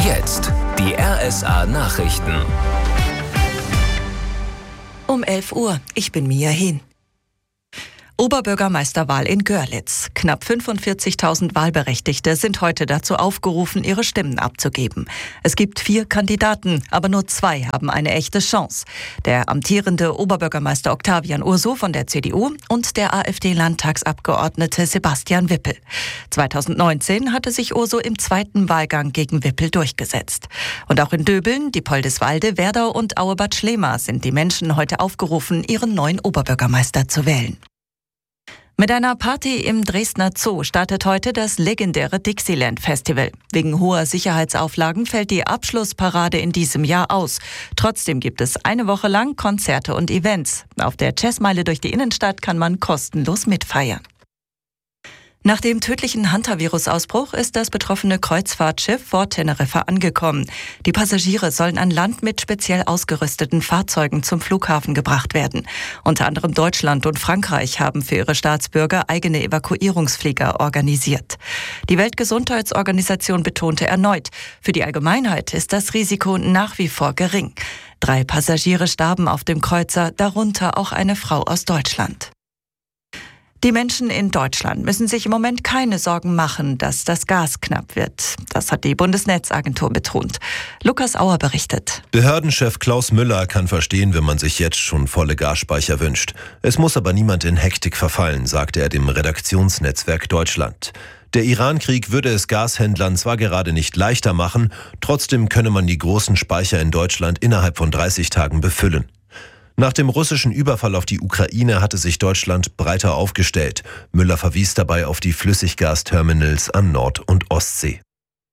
Jetzt die RSA Nachrichten. Um 11 Uhr, ich bin Mia Hin. Oberbürgermeisterwahl in Görlitz. Knapp 45.000 Wahlberechtigte sind heute dazu aufgerufen, ihre Stimmen abzugeben. Es gibt 4 Kandidaten, aber nur 2 haben eine echte Chance. Der amtierende Oberbürgermeister Octavian Urso von der CDU und der AfD-Landtagsabgeordnete Sebastian Wippel. 2019 hatte sich Urso im 2. Wahlgang gegen Wippel durchgesetzt. Und auch in Döbeln, Diepoldeswalde, Werdau und Auebad Schlema sind die Menschen heute aufgerufen, ihren neuen Oberbürgermeister zu wählen. Mit einer Party im Dresdner Zoo startet heute das legendäre Dixieland Festival. Wegen hoher Sicherheitsauflagen fällt die Abschlussparade in diesem Jahr aus. Trotzdem gibt es eine Woche lang Konzerte und Events. Auf der Jazzmeile durch die Innenstadt kann man kostenlos mitfeiern. Nach dem tödlichen Hantavirus-Ausbruch ist das betroffene Kreuzfahrtschiff vor Teneriffa angekommen. Die Passagiere sollen an Land mit speziell ausgerüsteten Fahrzeugen zum Flughafen gebracht werden. Unter anderem Deutschland und Frankreich haben für ihre Staatsbürger eigene Evakuierungsflieger organisiert. Die Weltgesundheitsorganisation betonte erneut, für die Allgemeinheit ist das Risiko nach wie vor gering. 3 Passagiere starben auf dem Kreuzer, darunter auch eine Frau aus Deutschland. Die Menschen in Deutschland müssen sich im Moment keine Sorgen machen, dass das Gas knapp wird. Das hat die Bundesnetzagentur betont. Lukas Auer berichtet. Behördenchef Klaus Müller kann verstehen, wenn man sich jetzt schon volle Gasspeicher wünscht. Es muss aber niemand in Hektik verfallen, sagte er dem Redaktionsnetzwerk Deutschland. Der Iran-Krieg würde es Gashändlern zwar gerade nicht leichter machen, trotzdem könne man die großen Speicher in Deutschland innerhalb von 30 Tagen befüllen. Nach dem russischen Überfall auf die Ukraine hatte sich Deutschland breiter aufgestellt. Müller verwies dabei auf die Flüssiggasterminals an Nord- und Ostsee.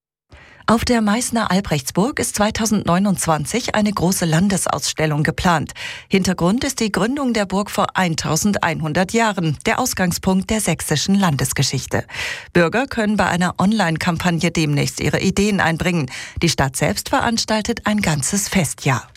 Auf der Meißner Albrechtsburg ist 2029 eine große Landesausstellung geplant. Hintergrund ist die Gründung der Burg vor 1100 Jahren, der Ausgangspunkt der sächsischen Landesgeschichte. Bürger können bei einer Online-Kampagne demnächst ihre Ideen einbringen. Die Stadt selbst veranstaltet ein ganzes Festjahr.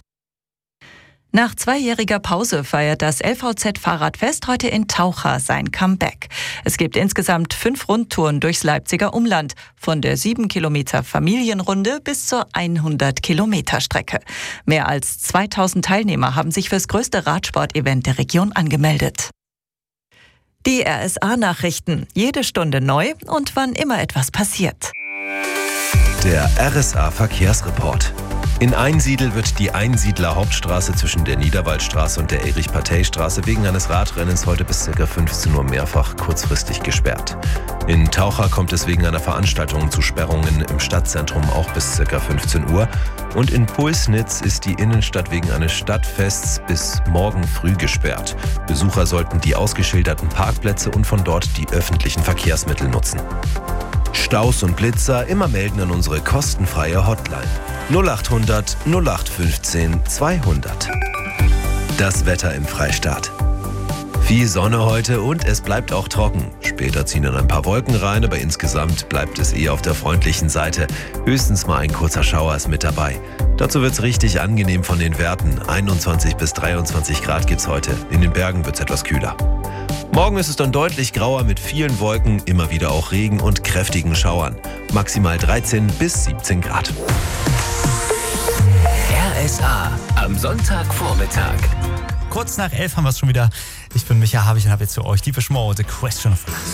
Nach 2-jähriger Pause feiert das LVZ-Fahrradfest heute in Taucha sein Comeback. Es gibt insgesamt 5 Rundtouren durchs Leipziger Umland, von der 7 Kilometer Familienrunde bis zur 100 Kilometer Strecke. Mehr als 2000 Teilnehmer haben sich fürs größte Radsport-Event der Region angemeldet. Die RSA-Nachrichten, jede Stunde neu und wann immer etwas passiert. Der RSA-Verkehrsreport. In Einsiedl wird die Einsiedler-Hauptstraße zwischen der Niederwaldstraße und der Erich-Partey-Straße wegen eines Radrennens heute bis ca. 15 Uhr mehrfach kurzfristig gesperrt. In Taucha kommt es wegen einer Veranstaltung zu Sperrungen im Stadtzentrum auch bis ca. 15 Uhr. Und in Pulsnitz ist die Innenstadt wegen eines Stadtfests bis morgen früh gesperrt. Besucher sollten die ausgeschilderten Parkplätze und von dort die öffentlichen Verkehrsmittel nutzen. Staus und Blitzer immer melden an unsere kostenfreie Hotline 0800 0815 200. Das Wetter im Freistaat. Viel Sonne heute und es bleibt auch trocken. Später ziehen dann ein paar Wolken rein, aber insgesamt bleibt es eher auf der freundlichen Seite. Höchstens mal ein kurzer Schauer ist mit dabei. Dazu wird's richtig angenehm von den Werten. 21 bis 23 Grad gibt's heute. In den Bergen wird's etwas kühler. Morgen ist es dann deutlich grauer mit vielen Wolken, immer wieder auch Regen und kräftigen Schauern. Maximal 13 bis 17 Grad. RSA am Sonntagvormittag. Kurz nach 11 haben wir es schon wieder. Ich bin Micha Habich und habe jetzt für euch Depeche Mode, The Question of Love.